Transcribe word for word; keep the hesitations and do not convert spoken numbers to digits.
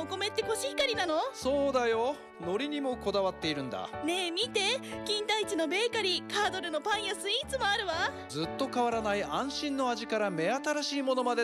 お米ってコシヒカリなの？ そうだよ、海苔にもこだわっているんだ。 ねえ見て、金田一のベーカリー、カードルのパンやスイーツもあるわ。 ずっと変わらない安心の味から目新しいものまで